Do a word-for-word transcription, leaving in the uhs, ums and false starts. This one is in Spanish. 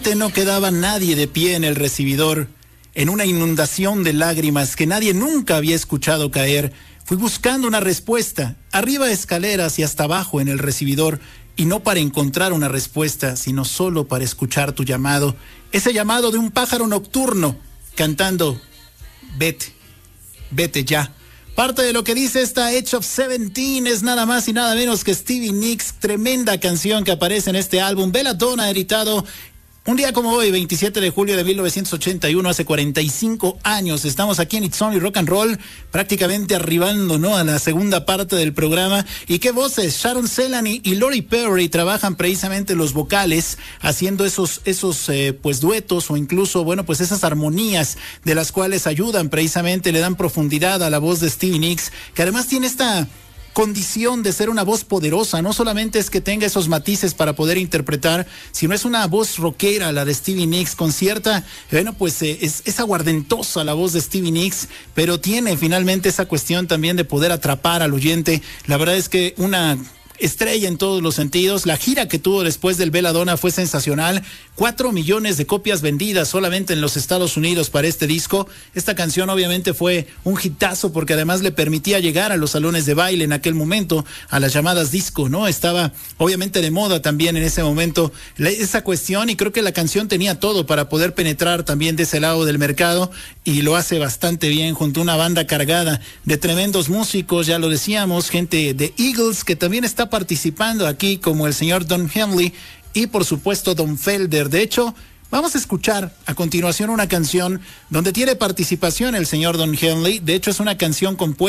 No quedaba nadie de pie en el recibidor. En una inundación de lágrimas que nadie nunca había escuchado caer, fui buscando una respuesta, arriba escaleras y hasta abajo en el recibidor, y no para encontrar una respuesta, sino solo para escuchar tu llamado, ese llamado de un pájaro nocturno, cantando, vete, vete ya. Parte de lo que dice esta Edge of Seventeen es nada más y nada menos que Stevie Nicks, tremenda canción que aparece en este álbum, Belladonna, editado un día como hoy, veintisiete de julio de mil novecientos ochenta y uno, hace cuarenta y cinco años. Estamos aquí en It's Only Rock and Roll, prácticamente arribando, ¿no?, a la segunda parte del programa. ¿Y qué voces? Sharon Celany y Lori Perry trabajan precisamente los vocales, haciendo esos, esos eh, pues duetos o incluso, bueno, pues esas armonías de las cuales ayudan precisamente, le dan profundidad a la voz de Stevie Nicks, que además tiene esta condición de ser una voz poderosa. No solamente es que tenga esos matices para poder interpretar, sino es una voz rockera la de Stevie Nicks, con cierta, bueno, pues eh, es, es aguardentosa la voz de Stevie Nicks, pero tiene finalmente esa cuestión también de poder atrapar al oyente. La verdad es que una estrella en todos los sentidos. La gira que tuvo después del Belladonna fue sensacional. Cuatro millones de copias vendidas solamente en los Estados Unidos para este disco. Esta canción obviamente fue un hitazo porque además le permitía llegar a los salones de baile en aquel momento, a las llamadas disco, ¿no? Estaba obviamente de moda también en ese momento la, esa cuestión, y creo que la canción tenía todo para poder penetrar también de ese lado del mercado, y lo hace bastante bien junto a una banda cargada de tremendos músicos, ya lo decíamos, gente de Eagles que también está participando aquí, como el señor Don Henley y por supuesto Don Felder. De hecho, vamos a escuchar a continuación una canción donde tiene participación el señor Don Henley. De hecho, es una canción compuesta